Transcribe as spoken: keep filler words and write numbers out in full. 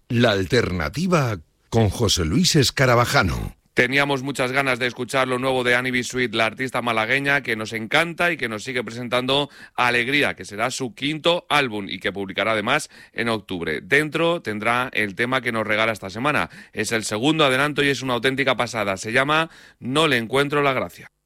La alternativa con José Luis Escarabajano. Teníamos muchas ganas de escuchar lo nuevo de Annie B. Sweet, la artista malagueña que nos encanta y que nos sigue presentando Alegría, que será su quinto álbum y que publicará además en octubre. Dentro tendrá el tema que nos regala esta semana. Es el segundo adelanto y es una auténtica pasada. Se llama No le encuentro la gracia.